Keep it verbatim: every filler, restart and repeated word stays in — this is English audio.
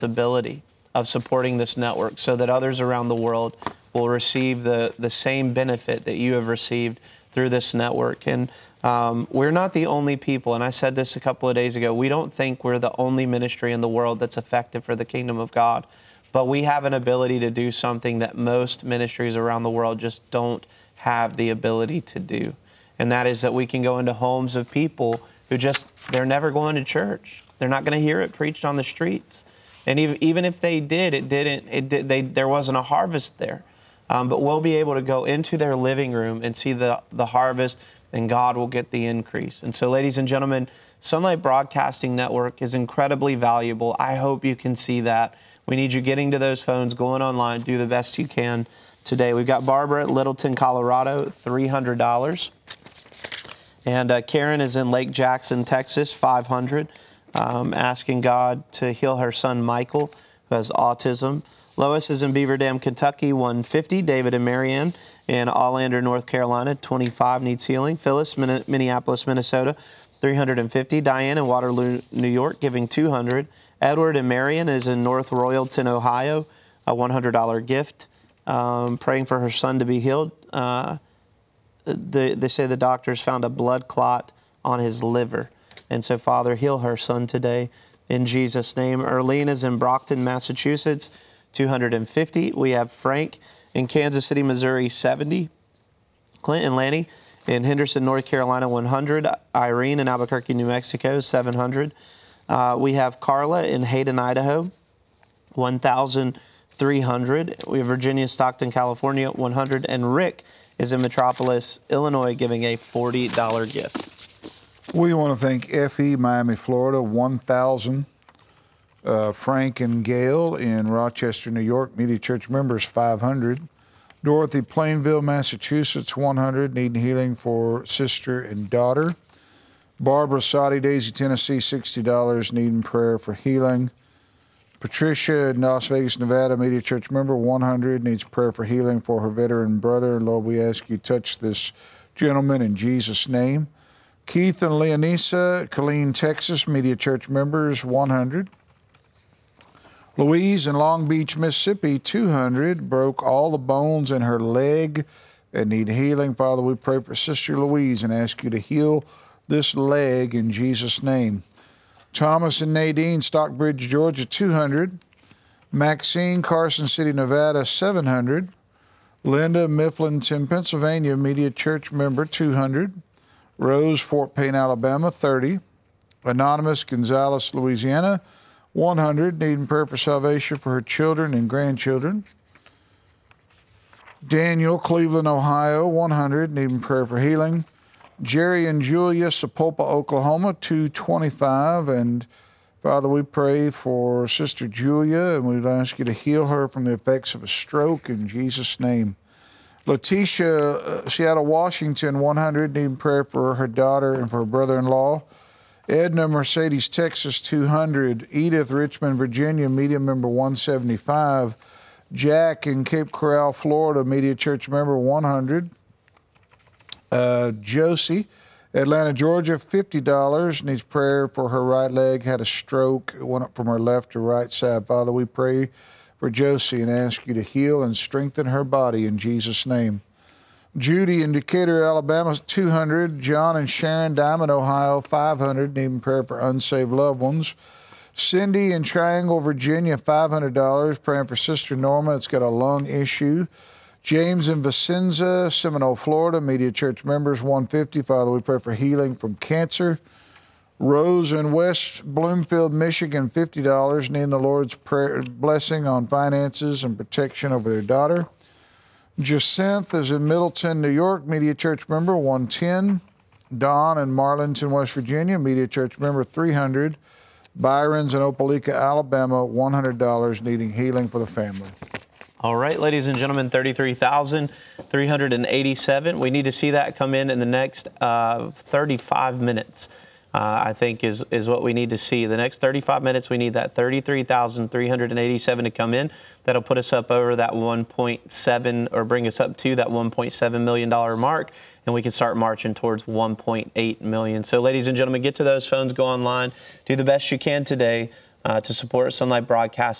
responsibility of supporting this network so that others around the world will receive the, the same benefit that you have received through this network. And um, we're not the only people, and I said this a couple of days ago, we don't think we're the only ministry in the world that's effective for the kingdom of God, but we have an ability to do something that most ministries around the world just don't have the ability to do. And that is that we can go into homes of people who just, they're never going to church. They're not going to hear it preached on the streets. And even, even if they did, it didn't, it did, they, there wasn't a harvest there. Um, but we'll be able to go into their living room and see the, the harvest, and God will get the increase. And so, ladies and gentlemen, Sunlight Broadcasting Network is incredibly valuable. I hope you can see that. We need you getting to those phones, going online, do the best you can today. We've got Barbara at Littleton, Colorado, three hundred dollars. And uh, Karen is in Lake Jackson, Texas, five hundred dollars. Um, asking God to heal her son, Michael, who has autism. Lois is in Beaver Dam, Kentucky, one hundred fifty dollars. David and Marianne in Allander, North Carolina, twenty-five dollars, needs healing. Phyllis, Minneapolis, Minnesota, three hundred fifty dollars. Diane in Waterloo, New York, giving two hundred dollars. Edward and Marion is in North Royalton, Ohio, a one hundred dollars gift. Um, praying for her son to be healed. Uh, the, they say the doctors found a blood clot on his liver. And so, Father, heal her son today in Jesus' name. Erlene is in Brockton, Massachusetts, two hundred fifty. We have Frank in Kansas City, Missouri, seventy. Clint and Lanny in Henderson, North Carolina, one hundred. Irene in Albuquerque, New Mexico, seven hundred. Uh, we have Carla in Hayden, Idaho, one thousand three hundred. We have Virginia, Stockton, California, one hundred. And Rick is in Metropolis, Illinois, giving a forty dollars gift. We want to thank Effie, Miami, Florida, one thousand. Uh, Frank and Gail in Rochester, New York, Media Church members, five hundred. Dorothy, Plainville, Massachusetts, one hundred, needing healing for sister and daughter. Barbara, Saudi, Daisy, Tennessee, sixty dollars, needing prayer for healing. Patricia in Las Vegas, Nevada, Media Church member, one hundred, needs prayer for healing for her veteran brother. Lord, we ask you to touch this gentleman in Jesus' name. Keith and Leonisa, Killeen, Texas, Media Church members, one hundred. Louise in Long Beach, Mississippi, two hundred, broke all the bones in her leg and need healing. Father, we pray for Sister Louise and ask you to heal this leg in Jesus' name. Thomas and Nadine, Stockbridge, Georgia, two hundred. Maxine, Carson City, Nevada, seven hundred. Linda, Mifflinton, Pennsylvania, Media Church member, two hundred. Rose, Fort Payne, Alabama, thirty. Anonymous, Gonzales, Louisiana, one hundred, needing prayer for salvation for her children and grandchildren. Daniel, Cleveland, Ohio, one hundred, needing prayer for healing. Jerry and Julia, Sapulpa, Oklahoma, two hundred twenty-five. And Father, we pray for Sister Julia, and we'd ask you to heal her from the effects of a stroke in Jesus' name. Letitia, uh, Seattle, Washington, one hundred, needing prayer for her daughter and for her brother-in-law. Edna, Mercedes, Texas, two hundred. Edith, Richmond, Virginia, media member, one hundred seventy-five. Jack in Cape Coral, Florida, Media Church member, one hundred. Uh, Josie, Atlanta, Georgia, fifty dollars, needs prayer for her right leg, had a stroke, went up from her left to right side. Father, we pray for Josie and ask you to heal and strengthen her body in Jesus' name. Judy in Decatur, Alabama, two hundred. John and Sharon, Diamond, Ohio, five hundred, needing prayer for unsaved loved ones. Cindy in Triangle, Virginia, five hundred dollars, praying for Sister Norma. It's got a lung issue. James in Vicenza, Seminole, Florida, Media Church members, one hundred fifty. Father, we pray for healing from cancer. Rose in West Bloomfield, Michigan, fifty dollars, needing the Lord's prayer, blessing on finances and protection over their daughter. Jacinth is in Middleton, New York, Media Church member, one hundred ten. Don in Marlinton, West Virginia, Media Church member, three hundred. Byron's in Opelika, Alabama, one hundred dollars, needing healing for the family. All right, ladies and gentlemen, thirty-three thousand three hundred eighty-seven. We need to see that come in in the next uh, thirty-five minutes. Uh, I think is is what we need to see. The next thirty-five minutes, we need that thirty-three thousand three hundred eighty-seven to come in. That'll put us up over that one point seven, or bring us up to that one point seven million dollars mark, and we can start marching towards one point eight million dollars. So, ladies and gentlemen, get to those phones, go online, do the best you can today. uh, to support Sunlight Broadcast